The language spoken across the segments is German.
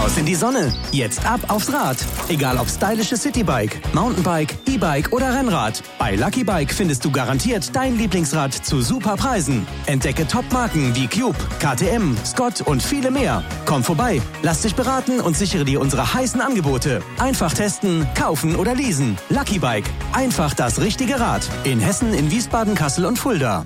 Raus in die Sonne. Jetzt ab aufs Rad. Egal ob stylisches Citybike, Mountainbike, E-Bike oder Rennrad. Bei Lucky Bike findest du garantiert dein Lieblingsrad zu super Preisen. Entdecke Top-Marken wie Cube, KTM, Scott und viele mehr. Komm vorbei, lass dich beraten und sichere dir unsere heißen Angebote. Einfach testen, kaufen oder leasen. Lucky Bike. Einfach das richtige Rad. In Hessen, in Wiesbaden, Kassel und Fulda.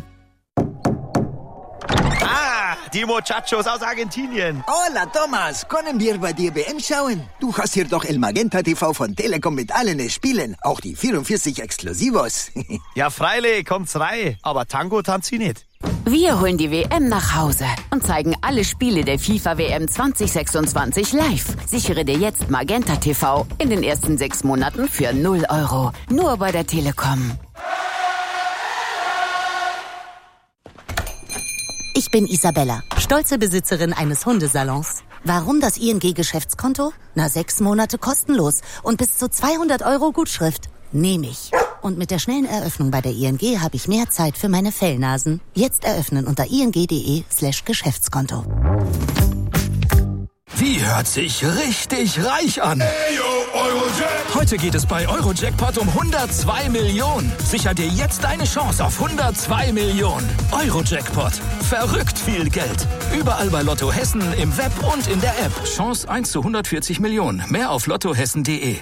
Die Muchachos aus Argentinien. Hola, Thomas. Können wir bei dir WM schauen? Du hast hier doch El Magenta TV von Telekom mit allen Spielen. Auch die 44 Exklusivos. Ja, freilich, kommt's rein. Aber Tango tanzt sie nicht. Wir holen die WM nach Hause und zeigen alle Spiele der FIFA-WM 2026 live. Sichere dir jetzt Magenta TV in den ersten 6 Monaten für 0 €. Nur bei der Telekom. Ich bin Isabella, stolze Besitzerin eines Hundesalons. Warum das ING-Geschäftskonto? 6 Monate kostenlos und bis zu 200 € Gutschrift. Nehme ich. Und mit der schnellen Eröffnung bei der ING habe ich mehr Zeit für meine Fellnasen. Jetzt eröffnen unter ing.de/Geschäftskonto. Die hört sich richtig reich an. Heute geht es bei Eurojackpot um 102 Millionen. Sicher dir jetzt deine Chance auf 102 Millionen. Eurojackpot. Verrückt viel Geld. Überall bei Lotto Hessen, im Web und in der App. Chance 1 zu 140 Millionen. Mehr auf lottohessen.de.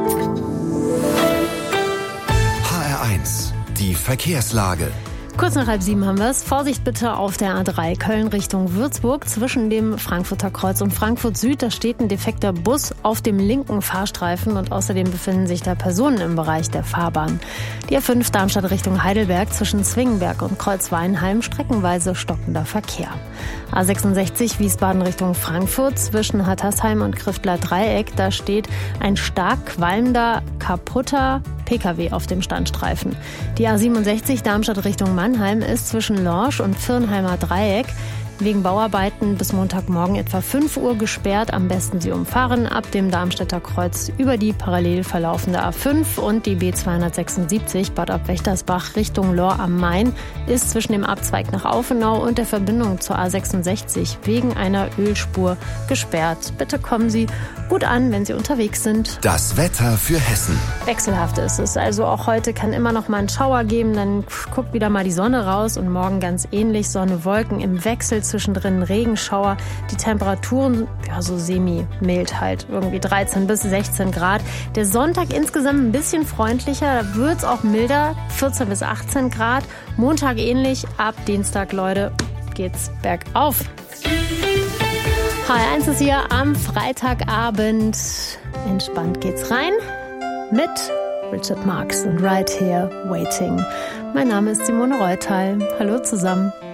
HR1, die Verkehrslage. Kurz nach 6:30 haben wir es. Vorsicht bitte auf der A3 Köln Richtung Würzburg. Zwischen dem Frankfurter Kreuz und Frankfurt Süd, da steht ein defekter Bus auf dem linken Fahrstreifen und außerdem befinden sich da Personen im Bereich der Fahrbahn. Die A5 Darmstadt Richtung Heidelberg zwischen Zwingenberg und Kreuzweinheim streckenweise stockender Verkehr. A66 Wiesbaden Richtung Frankfurt zwischen Hattersheim und Kriftler Dreieck, da steht ein stark qualmender, kaputter PKW auf dem Standstreifen. Die A67 Darmstadt Richtung Mannheim ist zwischen Lorsch und Firnheimer Dreieck wegen Bauarbeiten bis Montagmorgen etwa 5 Uhr gesperrt. Am besten Sie umfahren ab dem Darmstädter Kreuz über die parallel verlaufende A5 und die B276 Bad Ab-Wächtersbach Richtung Lohr am Main ist zwischen dem Abzweig nach Aufenau und der Verbindung zur A66 wegen einer Ölspur gesperrt. Bitte kommen Sie gut an, wenn Sie unterwegs sind. Das Wetter für Hessen. Wechselhaft ist es. Also auch heute kann immer noch mal ein Schauer geben, dann guckt wieder mal die Sonne raus und morgen ganz ähnlich. Sonne, Wolken im Wechsel, zwischendrin Regenschauer. Die Temperaturen, ja, so semi-mild halt. Irgendwie 13 bis 16 Grad. Der Sonntag insgesamt ein bisschen freundlicher. Da wird es auch milder. 14 bis 18 Grad. Montag ähnlich. Ab Dienstag, Leute, geht's bergauf. HR1 ist hier am Freitagabend. Entspannt geht's rein mit Richard Marx und Right Here Waiting. Mein Name ist Simone Reutal. Hallo zusammen.